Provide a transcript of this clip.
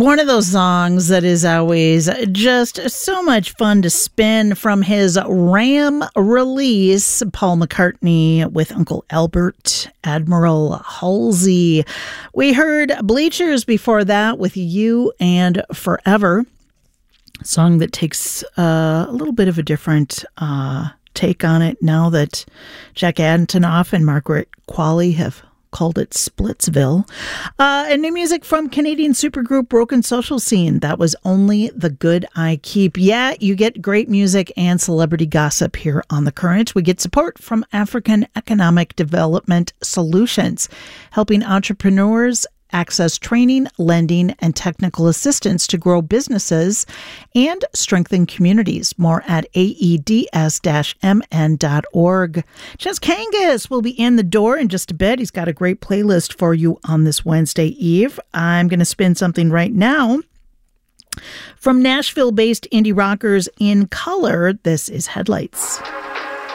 One of those songs that is always just so much fun to spin from his Ram release, Paul McCartney with Uncle Albert, Admiral Halsey. We heard Bleachers before that with You and Forever, a song that takes a little bit of a different take on it now that Jack Antonoff and Margaret Qualley have called it Splitsville. And new music from Canadian supergroup Broken Social Scene. That was Only the Good I Keep. Yeah, you get great music and celebrity gossip here on The Current. We get support from African Economic Development Solutions, helping entrepreneurs access training, lending, and technical assistance to grow businesses and strengthen communities. More at aeds-mn.org. Ches Kangas will be in the door in just a bit. He's got a great playlist for you on this Wednesday Eve. I'm going to spin something right now from Nashville-based indie rockers In Color. This is Headlights.